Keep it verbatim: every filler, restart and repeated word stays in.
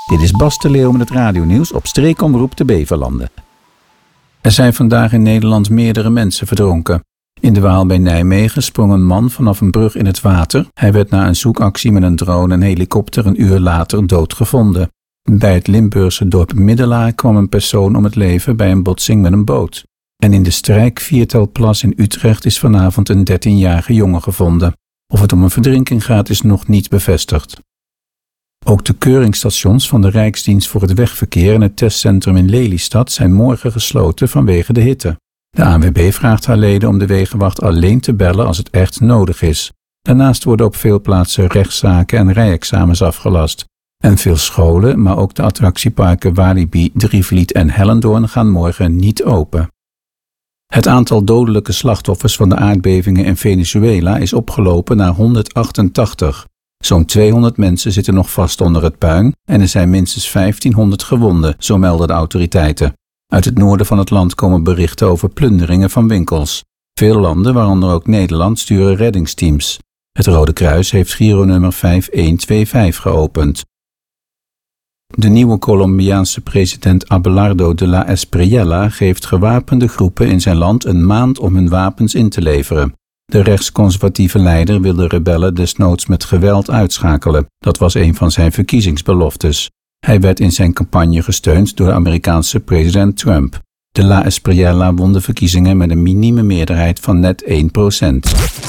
Dit is Bas de Leeuw met het radionieuws op streekomroep de Beverlanden. Er zijn vandaag in Nederland meerdere mensen verdronken. In de Waal bij Nijmegen sprong een man vanaf een brug in het water. Hij werd na een zoekactie met een drone en helikopter een uur later doodgevonden. Bij het Limburgse dorp Middelaar kwam een persoon om het leven bij een botsing met een boot. En in de Strijkviertelplas in Utrecht is vanavond een dertienjarige jongen gevonden. Of het om een verdrinking gaat is nog niet bevestigd. Ook de keuringsstations van de Rijksdienst voor het Wegverkeer en het testcentrum in Lelystad zijn morgen gesloten vanwege de hitte. De A N W B vraagt haar leden om de wegenwacht alleen te bellen als het echt nodig is. Daarnaast worden op veel plaatsen rechtszaken en rijexamens afgelast. En veel scholen, maar ook de attractieparken Walibi, Drievliet en Hellendoorn gaan morgen niet open. Het aantal dodelijke slachtoffers van de aardbevingen in Venezuela is opgelopen naar honderdachtentachtig. Zo'n tweehonderd mensen zitten nog vast onder het puin en er zijn minstens vijftienhonderd gewonden, zo melden de autoriteiten. Uit het noorden van het land komen berichten over plunderingen van winkels. Veel landen, waaronder ook Nederland, sturen reddingsteams. Het Rode Kruis heeft gironummer vijf een twee vijf geopend. De nieuwe Colombiaanse president Abelardo de la Espriella geeft gewapende groepen in zijn land een maand om hun wapens in te leveren. De rechtsconservatieve leider wil de rebellen desnoods met geweld uitschakelen. Dat was een van zijn verkiezingsbeloftes. Hij werd in zijn campagne gesteund door de Amerikaanse president Trump. De la Espriella won de verkiezingen met een minieme meerderheid van net één procent.